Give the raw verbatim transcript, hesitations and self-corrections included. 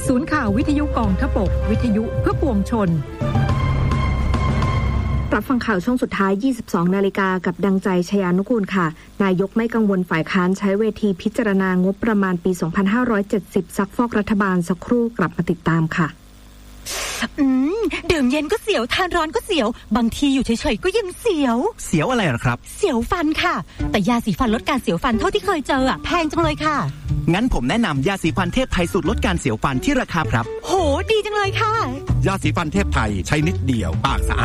ศูนย์ข่าววิทยุกองทพบกวิทยุเพื่อปวงชนรับฟังข่าวช่วงสุดท้าย ยี่สิบสอง นาฬิกากับดังใจชยานุกูลค่ะนายกไม่กังวลฝ่ายค้านใช้เวทีพิจารณางบประมาณปี สองพันห้าร้อยเจ็ดสิบ ซักฟอกรัฐบาลสักครู่กลับมาติดตามค่ะอืมดื่มเย็นก็เสียวทานร้อนก็เสียวบางทีอยู่เฉยๆก็ยังเสียวเสียวอะไรหรอครับเสียวฟันค่ะแต่ยาสีฟันลดการเสียวฟันเท่าที่เคยเจออ่ะแพงจังเลยค่ะงั้นผมแนะนำยาสีฟันเทพไทยสูตรลดการเสียวฟันที่ราคาครับโหดีจังเลยค่ะยาสีฟันเทพไทยใช้นิดเดียวปากสะอาด